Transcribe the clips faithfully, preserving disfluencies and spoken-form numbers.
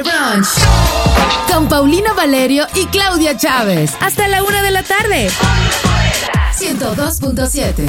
Brunch con Paulina Valerio y Claudia Chávez hasta la una de la tarde. ciento dos punto siete.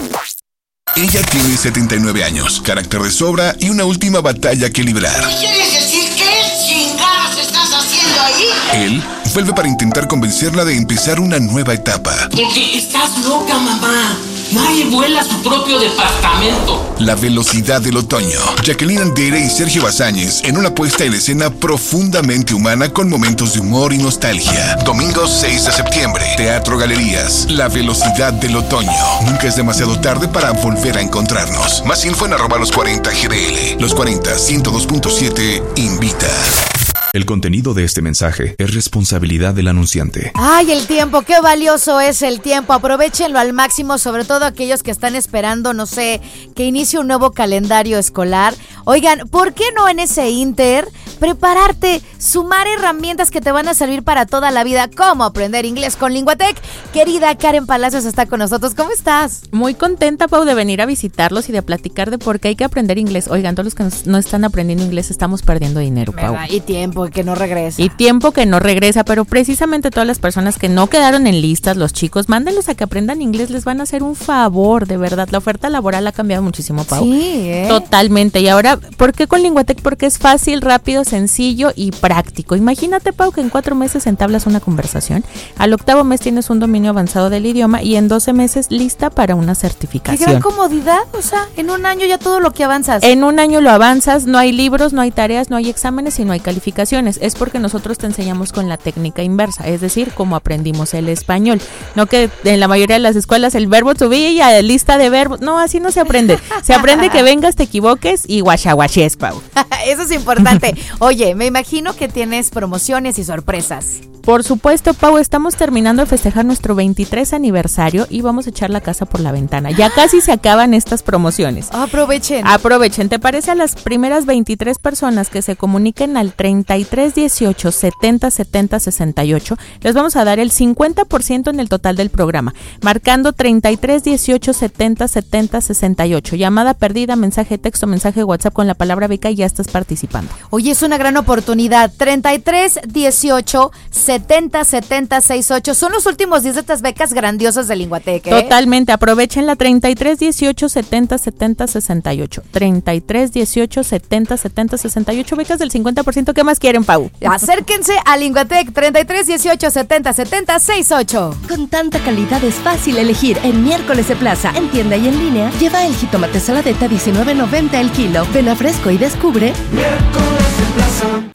Ella tiene setenta y nueve años, carácter de sobra y una última batalla que librar. ¿Quieres decir qué chingados estás haciendo ahí? Él vuelve para intentar convencerla de empezar una nueva etapa. Porque estás loca, mamá. Nadie vuela su propio departamento. La velocidad del otoño. Jacqueline Andere y Sergio Bazáñez en una puesta en escena profundamente humana con momentos de humor y nostalgia. Domingo seis de septiembre. Teatro Galerías. La velocidad del otoño. Nunca es demasiado tarde para volver a encontrarnos. Más info en arroba los cuarenta G D L. Los cuarenta, ciento dos punto siete invita. El contenido de este mensaje es responsabilidad del anunciante. Ay, el tiempo, qué valioso es el tiempo. Aprovéchenlo al máximo, sobre todo aquellos que están esperando, no sé, que inicie un nuevo calendario escolar. Oigan, ¿por qué no en ese inter prepararte, sumar herramientas que te van a servir para toda la vida? ¿Cómo aprender inglés con Linguatec? Querida Karen Palacios está con nosotros. ¿Cómo estás? Muy contenta, Pau, de venir a visitarlos y de platicar de por qué hay que aprender inglés. Oigan, todos los que no están aprendiendo inglés estamos perdiendo dinero, Pau. ¿Verdad? Y tiempo que no regresa. Y tiempo que no regresa, pero precisamente todas las personas que no quedaron en listas, los chicos, mándenlos a que aprendan inglés, les van a hacer un favor, de verdad. La oferta laboral ha cambiado muchísimo, Pau. Sí, ¿eh? Totalmente. Y ahora, ¿por qué con Linguatec? Porque es fácil, rápido, sencillo y práctico. Imagínate, Pau, que en cuatro meses entablas una conversación, al octavo mes tienes un dominio avanzado del idioma y en doce meses lista para una certificación. ¡Qué gran comodidad! O sea, en un año ya todo lo que avanzas. En un año lo avanzas, no hay libros, no hay tareas, no hay exámenes y no hay calificaciones. Es porque nosotros te enseñamos con la técnica inversa, es decir, cómo aprendimos el español. No que en la mayoría de las escuelas el verbo to be y la lista de verbos, no, así no se aprende. Se aprende que vengas, te equivoques y guachaguaches, Pau. Eso es importante. Oye, me imagino que tienes promociones y sorpresas. Por supuesto, Pau, estamos terminando de festejar nuestro veintitrés aniversario y vamos a echar la casa por la ventana. Ya casi se acaban estas promociones. Aprovechen. Aprovechen. ¿Te parece? A las primeras veintitrés personas que se comuniquen al treinta y tres dieciocho setenta setenta sesenta y ocho, les vamos a dar el cincuenta por ciento en el total del programa, marcando treinta y tres dieciocho setenta setenta sesenta y ocho. Llamada perdida, mensaje de texto, mensaje de WhatsApp con la palabra beca y ya estás participando. Oye, es una gran oportunidad. treinta y tres dieciocho setenta setenta sesenta y ocho. Son los últimos diez de estas becas grandiosas de Linguatec, ¿eh? Totalmente. Aprovechen la treinta y tres dieciocho setenta setenta sesenta y ocho. treinta y tres dieciocho setenta setenta sesenta y ocho. Becas del cincuenta por ciento. ¿Qué más quieren, Pau? Acérquense a Linguatec. treinta y tres dieciocho setenta setenta sesenta y ocho. Con tanta calidad es fácil elegir. En Miércoles de Plaza, en tienda y en línea, lleva el jitomate saladeta diecinueve noventa el kilo. Ven a Fresco y descubre Miércoles de Plaza.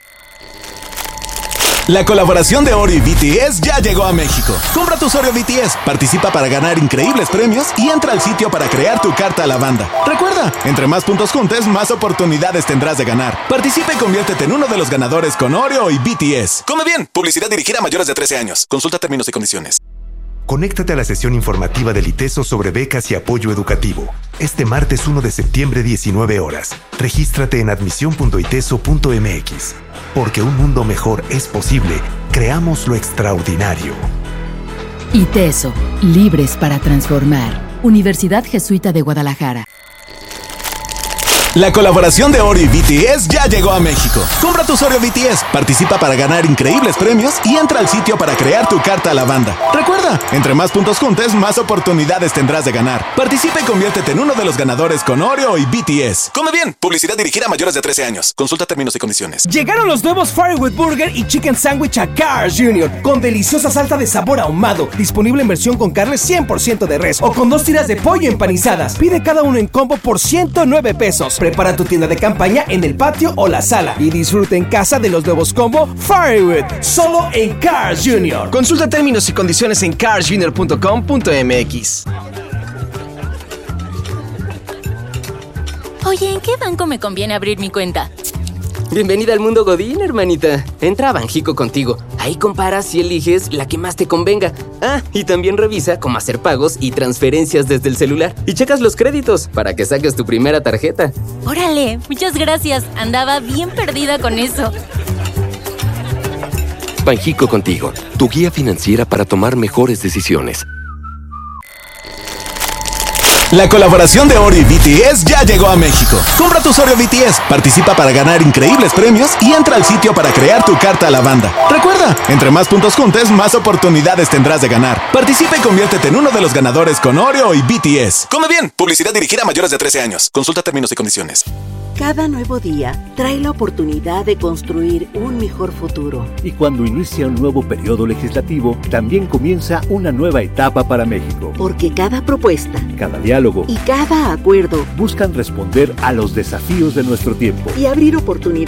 La colaboración de Oreo y B T S ya llegó a México. Compra tus Oreo B T S, participa para ganar increíbles premios y entra al sitio para crear tu carta a la banda. Recuerda, entre más puntos juntes, más oportunidades tendrás de ganar. Participa y conviértete en uno de los ganadores con Oreo y B T S. Come bien, publicidad dirigida a mayores de trece años. Consulta términos y condiciones. Conéctate a la sesión informativa del ITESO sobre becas y apoyo educativo. Este martes uno de septiembre, diecinueve horas. Regístrate en admisión punto iteso punto m x. Porque un mundo mejor es posible. Creamos lo extraordinario. ITESO, libres para transformar. Universidad Jesuita de Guadalajara. La colaboración de Oreo y B T S ya llegó a México. Compra tus Oreo B T S, participa para ganar increíbles premios y entra al sitio para crear tu carta a la banda. Recuerda, entre más puntos juntes, más oportunidades tendrás de ganar. Participa y conviértete en uno de los ganadores con Oreo y B T S. Come bien, publicidad dirigida a mayores de trece años. Consulta términos y condiciones. Llegaron los nuevos Firewood Burger y Chicken Sandwich a Carl's junior con deliciosa salsa de sabor ahumado, disponible en versión con carne cien por ciento de res o con dos tiras de pollo empanizadas. Pide cada uno en combo por ciento nueve pesos. Prepara tu tienda de campaña en el patio o la sala y disfruta en casa de los nuevos combo Firewood, solo en Carl's junior. Consulta términos y condiciones en carl's junior punto com punto m x. Oye, ¿en qué banco me conviene abrir mi cuenta? Bienvenida al mundo Godín, hermanita. Entra a Banjico contigo. Ahí comparas y eliges la que más te convenga. Ah, y también revisa cómo hacer pagos y transferencias desde el celular. Y checas los créditos para que saques tu primera tarjeta. Órale, muchas gracias. Andaba bien perdida con eso. Banjico contigo, tu guía financiera para tomar mejores decisiones. La colaboración de Oreo y B T S ya llegó a México. Compra tus Oreo B T S, participa para ganar increíbles premios y entra al sitio para crear tu carta a la banda. Recuerda, entre más puntos juntes, más oportunidades tendrás de ganar. Participa y conviértete en uno de los ganadores con Oreo y B T S. Come bien, publicidad dirigida a mayores de trece años. Consulta términos y condiciones. Cada nuevo día trae la oportunidad de construir un mejor futuro. Y cuando inicia un nuevo periodo legislativo, también comienza una nueva etapa para México. Porque cada propuesta, cada diálogo y cada acuerdo buscan responder a los desafíos de nuestro tiempo y abrir oportunidades